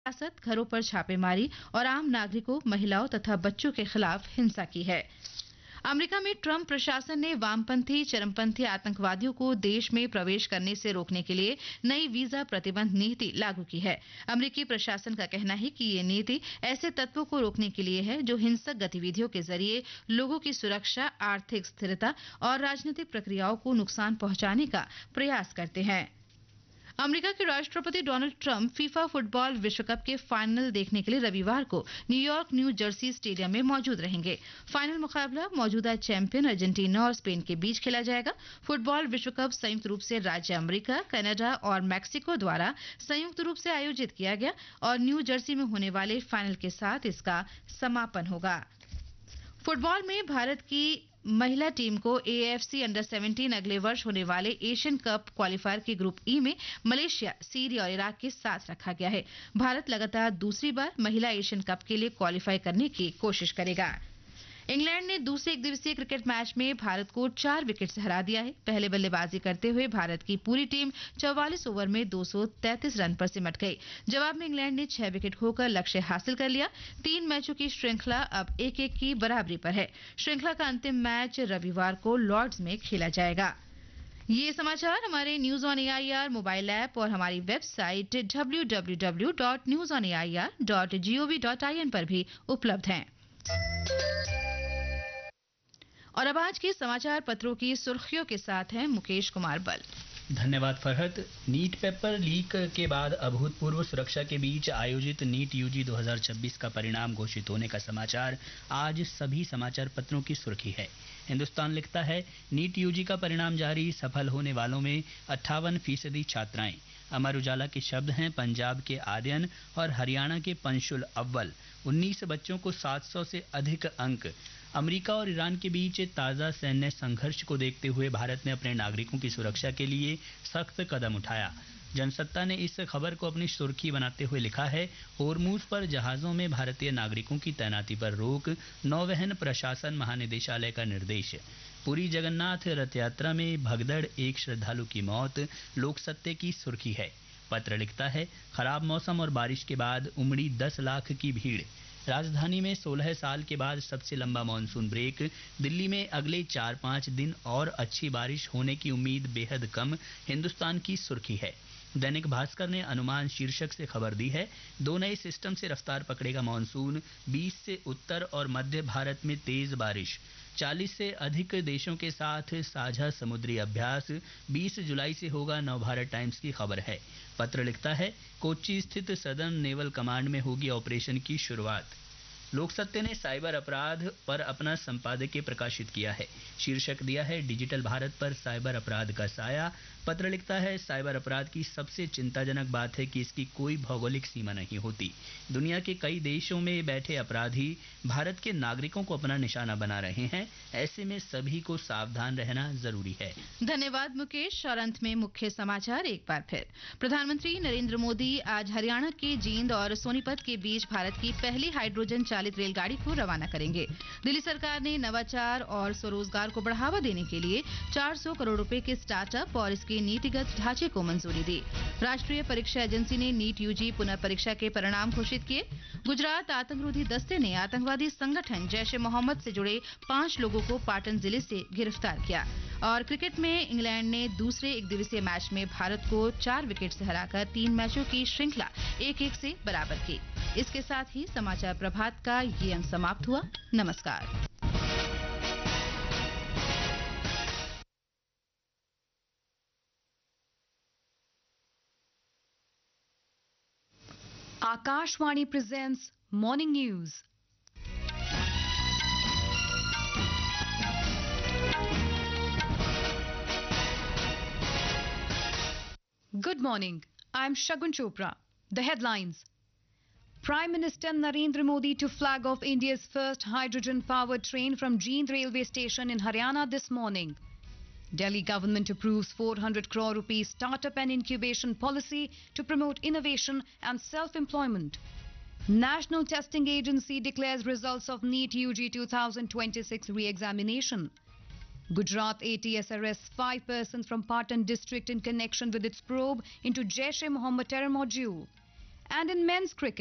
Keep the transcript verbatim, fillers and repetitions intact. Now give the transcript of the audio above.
हिरासत, घरों पर छापेमारी और आम नागरिकों, महिलाओं तथा बच्चों के खिलाफ हिंसा की है। अमेरिका में ट्रंप प्रशासन ने वामपंथी चरमपंथी आतंकवादियों को देश में प्रवेश करने से रोकने के लिए नई वीजा प्रतिबंध नीति लागू की है। अमेरिकी प्रशासन का कहना है कि ये नीति ऐसे तत्वों को रोकने के लिए है जो हिंसक गतिविधियों के जरिए लोगों की सुरक्षा, आर्थिक स्थिरता और राजनीतिक प्रक्रियाओं को नुकसान पहुंचाने का प्रयास करते हैं। अमेरिका के राष्ट्रपति डोनाल्ड ट्रंप फीफा फुटबॉल विश्व कप के फाइनल देखने के लिए रविवार को न्यूयॉर्क न्यू जर्सी स्टेडियम में मौजूद रहेंगे। फाइनल मुकाबला मौजूदा चैंपियन अर्जेंटीना और स्पेन के बीच खेला जाएगा। फुटबॉल विश्व कप संयुक्त रूप से राज्य अमेरिका, कनाडा और मैक्सिको द्वारा संयुक्त रूप से आयोजित किया गया और न्यू जर्सी में होने वाले फाइनल के साथ इसका समापन होगा। फुटबॉल में भारत की महिला टीम को एएफसी अंडर सत्रह अगले वर्ष होने वाले एशियन कप क्वालिफायर के ग्रुप ई में मलेशिया, सीरिया और इराक के साथ रखा गया है। भारत लगातार दूसरी बार महिला एशियन कप के लिए क्वालिफाई करने की कोशिश करेगा। इंग्लैंड ने दूसरे एक दिवसीय क्रिकेट मैच में भारत को चार विकेट से हरा दिया है। पहले बल्लेबाजी करते हुए भारत की पूरी टीम चौवालीस ओवर में दो सौ तैंतीस रन पर सिमट गई। जवाब में इंग्लैंड ने छह विकेट खोकर लक्ष्य हासिल कर लिया। तीन मैचों की श्रृंखला अब एक एक की बराबरी पर है। श्रृंखला का अंतिम मैच रविवार को लॉर्ड्स में खेला जाएगा। ये समाचार हमारे news on AIR mobile app और हमारी website W W W dot news on AIR dot gov dot IN पर भी उपलब्ध हैं। और अब आज के समाचार पत्रों की सुर्खियों के साथ हैं मुकेश कुमार बल। धन्यवाद फरहत। नीट पेपर लीक के बाद अभूतपूर्व सुरक्षा के बीच आयोजित नीट यूजी दो हज़ार छब्बीस का परिणाम घोषित होने का समाचार आज सभी समाचार पत्रों की सुर्खी है। हिंदुस्तान लिखता है, नीट यूजी का परिणाम जारी, सफल होने वालों में अट्ठावन फीसदी छात्राएं। अमर उजाला के शब्द हैं, पंजाब के आर्यन और हरियाणा के पंशुल अव्वल। उन्नीस बच्चों को सात सौ से अधिक अंक। अमेरिका और ईरान के बीच ताज़ा सैन्य संघर्ष को देखते हुए भारत ने अपने नागरिकों की सुरक्षा के लिए सख्त कदम उठाया। जनसत्ता ने इस खबर को अपनी सुर्खी बनाते हुए लिखा है, होर्मुज पर जहाज़ों में भारतीय नागरिकों की तैनाती पर रोक, नौवहन प्रशासन महानिदेशालय का निर्देश। पुरी जगन्नाथ रथ यात्रा में भगदड़, एक श्रद्धालु की मौत, लोकसत्ते की सुर्खी है। पत्र लिखता है, खराब मौसम और बारिश के बाद उमड़ी दस लाख की भीड़। राजधानी में सोलह साल के बाद सबसे लंबा मानसून ब्रेक। दिल्ली में अगले चार पाँच दिन और अच्छी बारिश होने की उम्मीद बेहद कम। हिंदुस्तान की सुर्खी है। दैनिक भास्कर ने अनुमान शीर्षक से खबर दी है, दो नए सिस्टम से रफ्तार पकड़ेगा मानसून। बीस से उत्तर और मध्य भारत में तेज बारिश। चालीस से अधिक देशों के साथ साझा समुद्री अभ्यास। बीस जुलाई से होगा नवभारत टाइम्स की खबर है। पत्र लिखता है, कोच्चि स्थित सदर्न नेवल कमांड में होगी ऑपरेशन की शुरुआत। लोकसत्ते ने साइबर अपराध पर अपना संपादकीय प्रकाशित किया है। शीर्षक दिया है, डिजिटल भारत पर साइबर अपराध का साया। पत्र लिखता है, साइबर अपराध की सबसे चिंताजनक बात है कि इसकी कोई भौगोलिक सीमा नहीं होती। दुनिया के कई देशों में बैठे अपराधी भारत के नागरिकों को अपना निशाना बना रहे हैं। ऐसे में सभी को सावधान रहना जरूरी है। धन्यवाद मुकेश। और अंत में मुख्य समाचार एक बार फिर। प्रधानमंत्री नरेंद्र मोदी आज हरियाणा के जींद और सोनीपत के बीच भारत की पहली हाइड्रोजन चालित रेलगाड़ी को रवाना करेंगे। दिल्ली सरकार ने नवाचार और स्वरोजगार को बढ़ावा देने के लिए चार सौ करोड़ रुपए के स्टार्टअप और इसके नीतिगत ढांचे को मंजूरी दी। राष्ट्रीय परीक्षा एजेंसी ने नीट यूजी पुनः परीक्षा के परिणाम घोषित किए। गुजरात आतंकरोधी दस्ते ने आतंकवादी संगठन जैश ए मोहम्मद से जुड़े पांच लोगों को पाटन जिले से गिरफ्तार किया। और क्रिकेट में इंग्लैंड ने दूसरे एक दिवसीय मैच में भारत को चार विकेट से हराकर तीन मैचों की श्रृंखला एक एक से बराबर की। इसके साथ ही समाचार प्रभात का ये अंक समाप्त हुआ। नमस्कार। Akashvani presents Morning News. Good morning. I am Shagun Chopra. The headlines. Prime Minister Narendra Modi to flag off India's first hydrogen-powered train from Jeend railway station in Haryana this morning. Delhi government approves four hundred crore rupees startup and incubation policy to promote innovation and self-employment. National Testing Agency declares results of NEET U G twenty twenty-six re-examination. Gujarat A T S arrests five persons from Patan district in connection with its probe into Jaish-e-Mohammed terror module. And in men's cricket,